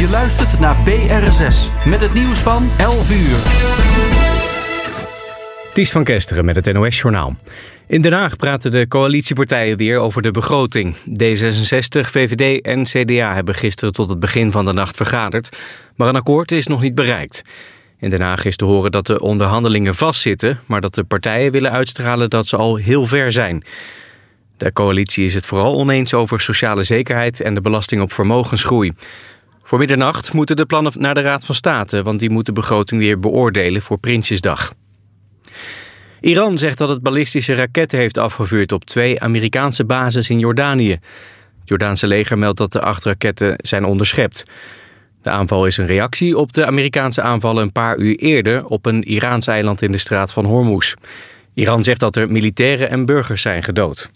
Je luistert naar BR6 met het nieuws van 11 uur. Ties van Kesteren met het NOS-journaal. In Den Haag praten de coalitiepartijen weer over de begroting. D66, VVD en CDA hebben gisteren tot het begin van de nacht vergaderd, maar een akkoord is nog niet bereikt. In Den Haag is te horen dat de onderhandelingen vastzitten, maar dat de partijen willen uitstralen dat ze al heel ver zijn. De coalitie is het vooral oneens over sociale zekerheid en de belasting op vermogensgroei. Voor middernacht moeten de plannen naar de Raad van State, want die moet de begroting weer beoordelen voor Prinsjesdag. Iran zegt dat het ballistische raketten heeft afgevuurd op 2 Amerikaanse bases in Jordanië. Het Jordaanse leger meldt dat de 8 raketten zijn onderschept. De aanval is een reactie op de Amerikaanse aanvallen een paar uur eerder op een Iraans eiland in de straat van Hormuz. Iran zegt dat er militairen en burgers zijn gedood.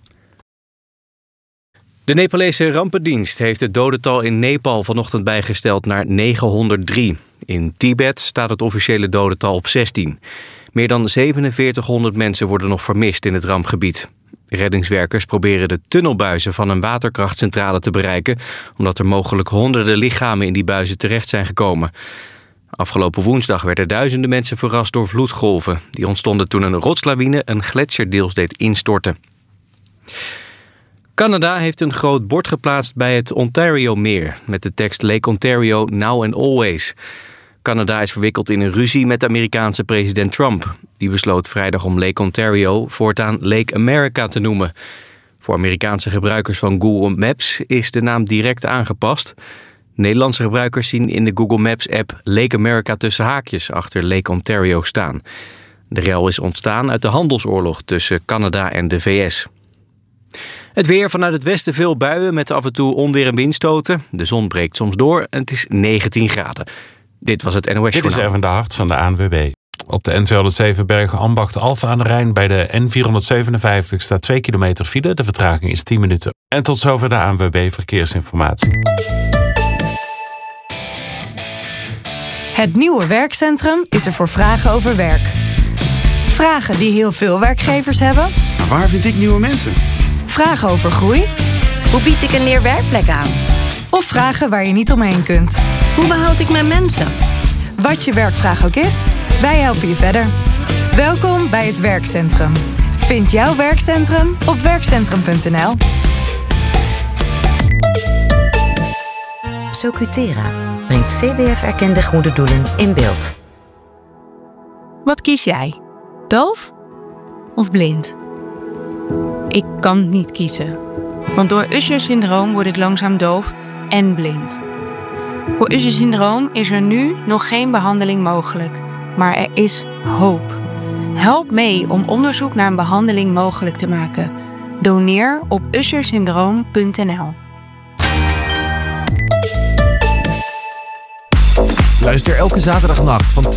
De Nepalese rampendienst heeft het dodental in Nepal vanochtend bijgesteld naar 903. In Tibet staat het officiële dodental op 16. Meer dan 4700 mensen worden nog vermist in het rampgebied. Reddingswerkers proberen de tunnelbuizen van een waterkrachtcentrale te bereiken, omdat er mogelijk honderden lichamen in die buizen terecht zijn gekomen. Afgelopen woensdag werden duizenden mensen verrast door vloedgolven. Die ontstonden toen een rotslawine een gletsjer deels deed instorten. Canada heeft een groot bord geplaatst bij het Ontario-meer met de tekst Lake Ontario Now and Always. Canada is verwikkeld in een ruzie met de Amerikaanse president Trump. Die besloot vrijdag om Lake Ontario voortaan Lake America te noemen. Voor Amerikaanse gebruikers van Google Maps is de naam direct aangepast. Nederlandse gebruikers zien in de Google Maps-app Lake America tussen haakjes achter Lake Ontario staan. De rel is ontstaan uit de handelsoorlog tussen Canada en de VS. Het weer: vanuit het westen veel buien met af en toe onweer en windstoten. De zon breekt soms door en het is 19 graden. Dit was het NOS-journaal. Dit is Erwin de Hart van de ANWB. Op de N207 Bergen-Ambacht-Alphen aan de Rijn bij de N457 staat 2 kilometer file. De vertraging is 10 minuten. En tot zover de ANWB Verkeersinformatie. Het nieuwe werkcentrum is er voor vragen over werk. Vragen die heel veel werkgevers hebben. Maar waar vind ik nieuwe mensen? Vragen over groei. Hoe bied ik een leerwerkplek aan? Of vragen waar je niet omheen kunt. Hoe behoud ik mijn mensen? Wat je werkvraag ook is, wij helpen je verder. Welkom bij het werkcentrum. Vind jouw werkcentrum op werkcentrum.nl. Socutera brengt CBF-erkende goede doelen in beeld. Wat kies jij? Doof of blind? Ik kan niet kiezen. Want door Usher-syndroom word ik langzaam doof en blind. Voor Usher-syndroom is er nu nog geen behandeling mogelijk. Maar er is hoop. Help mee om onderzoek naar een behandeling mogelijk te maken. Doneer op ushersyndroom.nl. Luister elke zaterdagnacht van